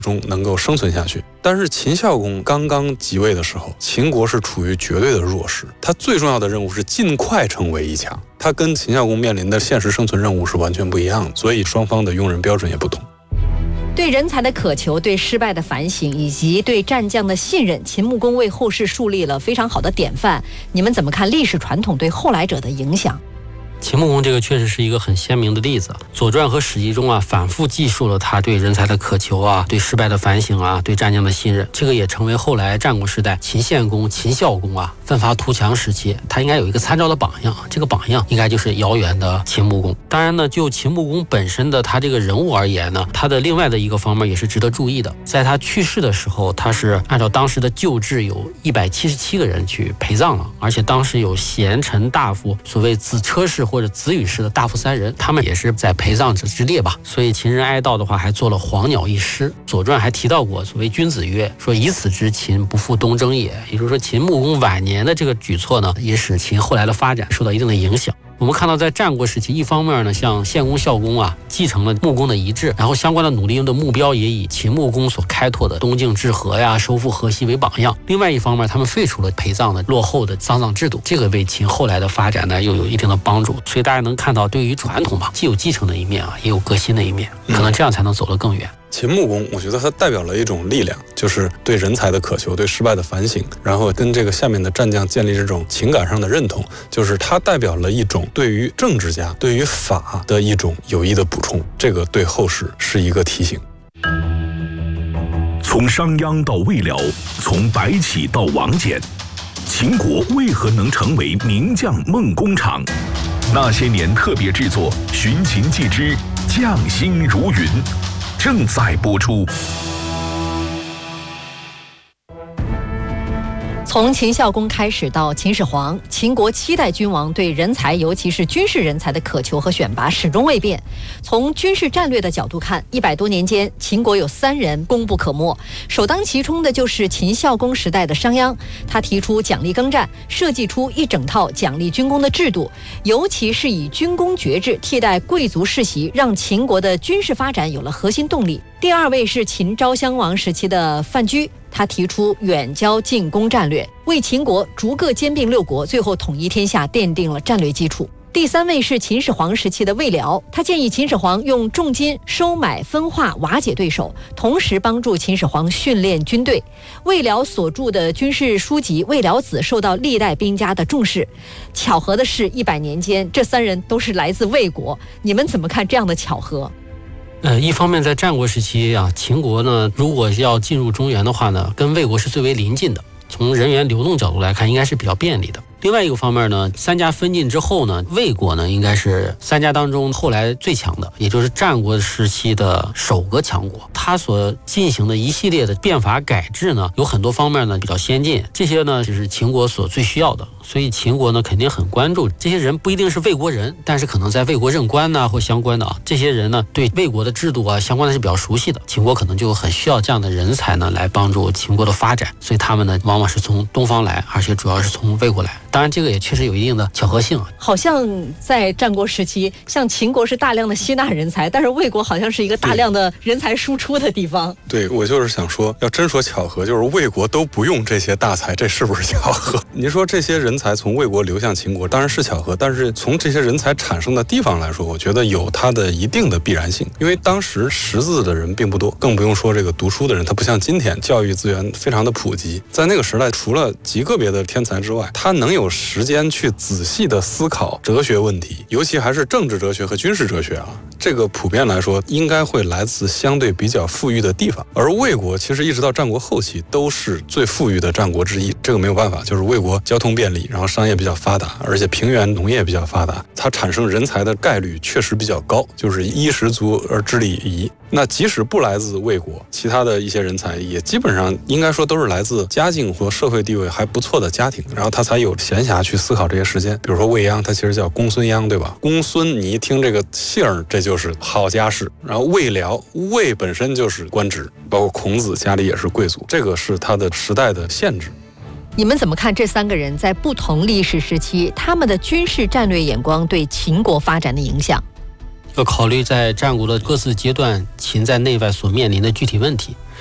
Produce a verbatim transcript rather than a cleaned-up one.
中能够生存下去。但是秦孝公刚刚即位的时候，秦国是处于绝对的弱势，他最重要的任务是尽快成为一强，他跟秦孝公面临的现实生存任务是完全不一样的，所以双方的用人标准也不同。 对人才的渴求，对失败的反省，以及对战将的信任，秦穆公为后世树立了非常好的典范。你们怎么看历史传统对后来者的影响？ 秦穆公这个确实是一个很鲜明的例子，《左传》和《史记》中啊，反复记述了他对人才的渴求啊，对失败的反省啊，对战将的信任。这个也成为后来战国时代秦献公、秦孝公啊奋发图强时期，他应该有一个参照的榜样。这个榜样应该就是遥远的秦穆公。当然呢，就秦穆公本身的他这个人物而言呢，他的另外的一个方面也是值得注意的。在他去世的时候，他是按照当时的旧制，有一百七十七个人去陪葬了，而且当时有贤臣大夫，所谓子车氏或者子羽氏的大夫三人，他们也是在陪葬者之列吧。所以秦人哀悼的话，还做了黄鸟一诗。左传还提到过，所谓君子曰，说以此之秦，不复东征也。也就是说，秦穆公晚年的这个举措呢，也使秦后来的发展受到一定的影响。我们看到，在战国时期，一方面呢，像献公、孝公啊，继承了穆公的遗志，然后相关的努力的目标也以秦穆公所开拓的东晋治河呀、收复河西为榜样。另外一方面，他们废除了陪葬的落后的丧葬制度，这个为秦后来的发展呢又有一定的帮助。所以大家能看到，对于传统吧，既有继承的一面啊，也有革新的一面，可能这样才能走得更远。 秦穆公，我觉得他代表了一种力量，就是对人才的渴求，对失败的反省，然后跟这个下面的战将建立这种情感上的认同，就是他代表了一种对于政治家、对于法的一种有益的补充，这个对后世是一个提醒。 从商鞅到魏辽，从白起到王翦，秦国为何能成为名将梦工厂？那些年特别制作《寻秦记之将星如云》正在播出。 从秦孝公开始到秦始皇，秦国七代君王对人才，尤其是军事人才的渴求和选拔始终未变。从军事战略的角度看，一百多年间，秦国有三人功不可没，首当其冲的就是秦孝公时代的商鞅。他提出奖励耕战，设计出一整套奖励军功的制度，尤其是以军功爵制替代贵族世袭，让秦国的军事发展有了核心动力。第二位是秦昭襄王时期的范雎，他提出远交近攻战略，为秦国逐个兼并六国，最后统一天下奠定了战略基础。第三位是秦始皇时期的魏辽，他建议秦始皇用重金收买分化瓦解对手，同时帮助秦始皇训练军队。魏辽所著的军事书籍《魏辽子》受到历代兵家的重视。巧合的是，一百年间这三人都是来自魏国，你们怎么看这样的巧合？ 呃，一方面在战国时期啊，秦国呢，如果要进入中原的话呢，跟魏国是最为临近的，从人员流动角度来看，应该是比较便利的。另外一个方面呢，三家分晋之后呢，魏国呢应该是三家当中后来最强的，也就是战国时期的首个强国。他所进行的一系列的变法改制呢，有很多方面呢比较先进，这些呢就是秦国所最需要的。所以秦国呢肯定很关注这些人，不一定是魏国人，但是可能在魏国任官呐、啊、或相关的啊，这些人呢对魏国的制度啊相关的是比较熟悉的，秦国可能就很需要这样的人才呢来帮助秦国的发展，所以他们呢往往是从东方来，而且主要是从魏国来。当然这个也确实有一定的巧合性啊。 好像在战国时期，像秦国是大量的吸纳人才，但是魏国好像是一个大量的人才输出的地方。 对，我就是想说，要真说巧合，就是魏国都不用这些大才，这是不是巧合？你说这些人才从魏国流向秦国，当然是巧合，但是从这些人才产生的地方来说，我觉得有它的一定的必然性。因为当时识字的人并不多，更不用说这个读书的人，他不像今天教育资源非常的普及。在那个时代，除了极个别的天才之外，他能有时间去仔细的思考哲学问题，尤其还是政治哲学和军事哲学啊。这个普遍来说应该会来自相对比较富裕的地方，而魏国其实一直到战国后期都是最富裕的战国之一，这个没有办法，就是魏国交通便利，然后商业比较发达，而且平原农业比较发达，它产生人才的概率确实比较高，就是衣食足而知礼仪。那即使不来自魏国，其他的一些人才也基本上应该说都是来自家境和社会地位还不错的家庭，然后他才有闲暇去思考这些时间。比如说魏鞅，他其实叫公孙鞅，对吧？公孙，你一听这个姓儿，这就是好家世。然后魏辽，魏本身就是官职，包括孔子家里也是贵族，这个是他的时代的限制。 你们怎么看这三个人在不同历史时期他们的军事战略眼光对秦国发展的影响？ 要考虑在战国的各自阶段秦在内外所面临的具体问题。